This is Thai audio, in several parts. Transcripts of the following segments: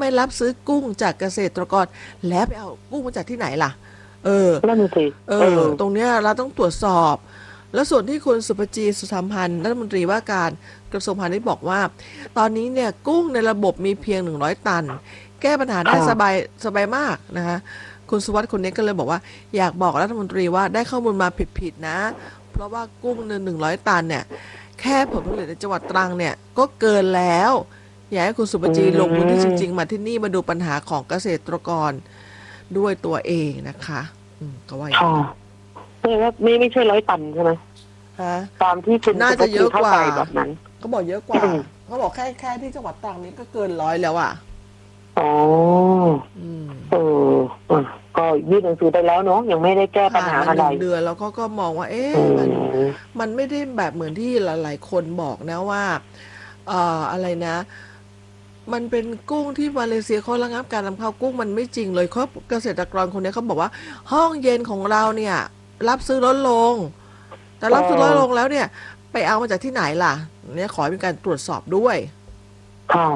ไม่รับซื้อกุ้งจากเกษตรกรแล้วไปเอากุ้งมาจากที่ไหนล่ะนั่นสิตรงเนี้ยเราต้องตรวจสอบแล้วส่วนที่คุณสุภจีสุธรรมพันธ์รัฐมนตรีว่าการกระทรวงพาณิชย์บอกว่าตอนนี้เนี่ยกุ้งในระบบมีเพียง100 ตันแก้ปัญหาได้สบายมากนะคะคุณสุวัสดิ์คนนี้ก็เลยบอกว่าอยากบอกรัฐมนตรีว่าได้ข้อมูลมาผิดๆนะเพราะว่ากุ้ง100 ตันเนี่ยแค่ผลผลิตในจังหวัดตรังเนี่ยก็เกินแล้วอยากให้คุณสุภจีลงพื้นที่จริงๆมาที่นี่มาดูปัญหาของเกษตรกรด้วยตัวเองนะคะก็ว่าอย่างนี้ไม่ใช่100 ตันใช่ไหมตามที่คุณน่าจะเยอะกว่าแบบนั้นเขาบอกเยอะกว่าเขาบอกแค่ที่จังหวัดตรังนี้ก็เกิน100แล้วอ่ะอ๋อก็ยื่นหนังสือไปแล้วเนาะยังไม่ได้แก้ปัญหาอะไร 1 เดือนแล้วก็มองว่ามันไม่ได้แบบเหมือนที่หลายๆคนบอกนะว่าอะไรนะมันเป็นกุ้งที่มาเลเซียเขาระงับการนำเข้ากุ้งมันไม่จริงเลยเขาเกษตรกรคนนี้เขาบอกว่าห้องเย็นของเราเนี่ยรับซื้อลดลงแต่รับซื้อลดลงแล้วเนี่ยไปเอามาจากที่ไหนล่ะเนี่ยขอเป็นการตรวจสอบด้วยค่ะ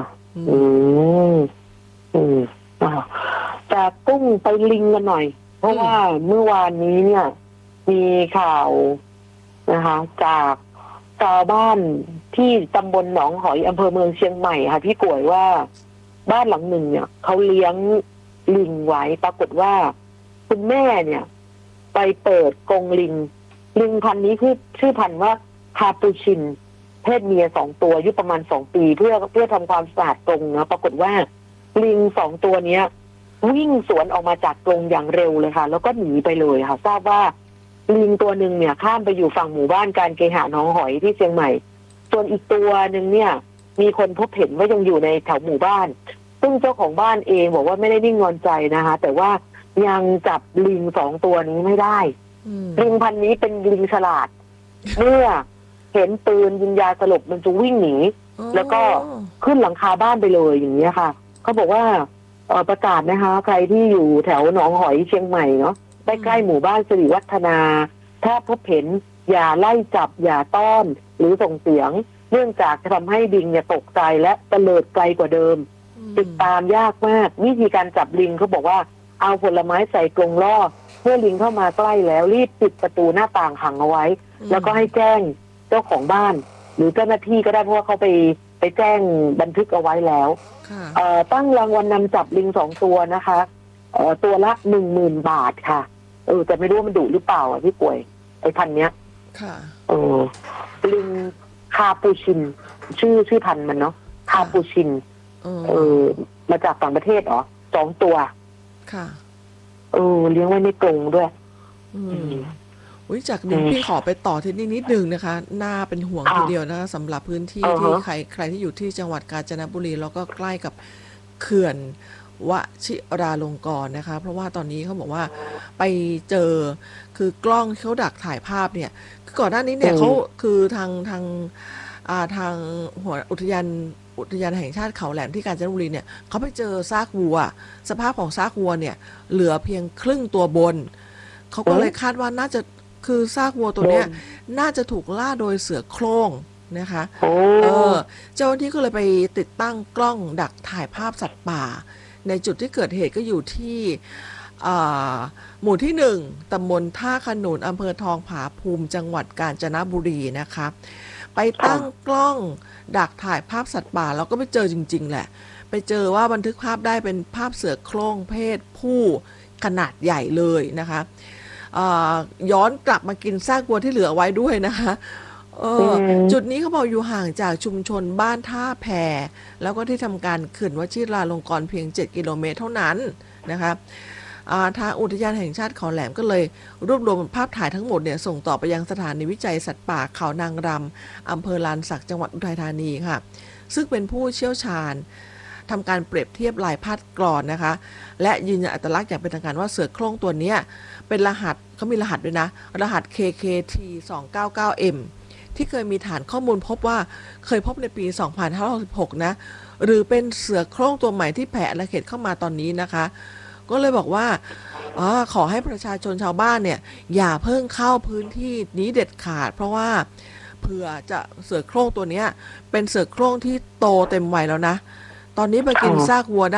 จากกุ้งไปลิงกันหน่อยเพราะว่าเมื่อวานนี้เนี่ยมีข่าวนะคะจากชาวบ้านที่ตำบลหนองหอยอำเภอเมืองเชียงใหม่ค่ะพี่ก๋วยว่าบ้านหลังหนึ่งเนี่ยเขาเลี้ยงลิงไว้ปรากฏว่าคุณแม่เนี่ยไปเปิดกรงลิงพันธุ์นี้คือชื่อพันธุ์ว่าคาปูชินเพศเมีย2 ตัวอายุประมาณ2 ปีเพื่อทำความสะอาดกรงนะปรากฏว่าลิง2 ตัวเนี้ยวิ่งสวนออกมาจากกรงอย่างเร็วเลยค่ะแล้วก็หนีไปเลยค่ะทราบว่าลิงตัวหนึ่งเนี่ยข้ามไปอยู่ฝั่งหมู่บ้านการเคหะหนองหอยที่เชียงใหม่ส่วนอีกตัวหนึ่งเนี่ยมีคนพบเห็นว่ายังอยู่ในแถวหมู่บ้านซึ่งเจ้าของบ้านเองบอกว่าไม่ได้นิ่งนอนใจนะคะแต่ว่ายังจับลิง2 ตัวนี้ไม่ได้ลิงพันธุ์นี้เป็นลิงฉลาดเมื่อเห็นปืนยิงยาสลบมันจะวิ่งหนีแล้วก็ขึ้นหลังคาบ้านไปเลยอย่างนี้ค่ะเขาบอกว่าประกาศนะคะใครที่อยู่แถวหนองหอยเชียงใหม่เนาะใกล้ๆหมู่บ้านสิริวัฒนาถ้าพบเห็นอย่าไล่จับอย่าต้อนหรือส่งเสียงเนื่องจากจะทำให้ลิงเนี่ยตกใจและเตลิดไกลกว่าเดิมติดตามยากมากวิธีการจับลิงเขาบอกว่าเอาผลไม้ใส่กรงล่อเมื่อลิงเข้ามาใกล้แล้วรีบปิดประตูหน้าต่างขังเอาไว้แล้วก็ให้แจ้งเจ้าของบ้านหรือเจ้าหน้าที่ก็ได้เพราะว่าเขาไปแจ้งบันทึกเอาไว้แล้วตั้งรางวัลนำจับลิง2 ตัวนะคะตัวละ10,000 บาทค่ะแต่ไม่รู้ว่ามันดุหรือเปล่าพี่ป่วยไอ้พันเนี้ยค่ะลิงคาปูชินชื่อพันมันเนาะคาปูชินมาจากต่างประเทศเหรอ2 ตัวค่ะเลี้ยงไว้ในกรงด้วยจากนี้พี่ขอไปต่อที่นี่นิดนึงนะคะน่าเป็นห่วงทีเดียวนะคะสำหรับพื้นที่ที่ใครที่อยู่ที่จังหวัดกาญจนบุรีแล้วก็ใกล้กับเขื่อนวชิราลงกรณ์นะคะเพราะว่าตอนนี้เขาบอกว่าไปเจอคือกล้องเขาดักถ่ายภาพเนี่ยคือก่อนหน้านี้เนี่ยเขาคือทางหัวอุทยานแห่งชาติเขาแหลมที่กาญจนบุรีเนี่ยเขาไปเจอซากวัวสภาพของซากวัวเนี่ยเหลือเพียงครึ่งตัวบนเขาก็เลยคาดว่าน่าจะคือซากวัวตัวเนี้ยน่าจะถูกล่าโดยเสือโคร่งนะคะเจ้าหน้าที่ก็เลยไปติดตั้งกล้องดักถ่ายภาพสัตว์ป่าในจุดที่เกิดเหตุก็อยู่ที่หมู่ที่1ตำบลท่าขนุนอำเภอทองผาภูมิจังหวัดกาญจนบุรีนะคะไปตั้งกล้องดักถ่ายภาพสัตว์ป่าแล้วก็ไปเจอจริงๆแหละไปเจอว่าบันทึกภาพได้เป็นภาพเสือโคร่งเพศผู้ขนาดใหญ่เลยนะคะย้อนกลับมากินซากวัวที่เหลือไว้ด้วยนะคะจุดนี้เขาบอกอยู่ห่างจากชุมชนบ้านท่าแพแล้วก็ที่ทำการเขื่อนวชิราลงกรณ์เพียง7 กิโลเมตรเท่านั้นนะคะทางอุทยานแห่งชาติเขาแหลมก็เลยรวบรวมภาพถ่ายทั้งหมดเนี่ยส่งต่อไปยังสถานีวิจัยสัตว์ป่าเขานางรำอำเภอลานสักจังหวัดอุทัยธานีค่ะซึ่งเป็นผู้เชี่ยวชาญทำการเปรียบเทียบลายพาดกรอนนะคะและยืนยันอัตลักษณ์อย่างเป็นทางการว่าเสือโคร่งตัวนี้เป็นรหัสเขามีรหัสด้วยนะรหัส KKT299M ที่เคยมีฐานข้อมูลพบว่าเคยพบในปี 2566 นะหรือเป็นเสือโคร่งตัวใหม่ที่แผ่อาณาเขตเข้ามาตอนนี้นะคะก็เลยบอกว่าขอให้ประชาชนชาวบ้านเนี่ยอย่าเพิ่งเข้าพื้นที่นี้เด็ดขาดเพราะว่าเผื่อจะเสือโคร่งตัวนี้เป็นเสือโคร่งที่โตเต็มวัยแล้วนะตอนนี้ไปกินซากวัว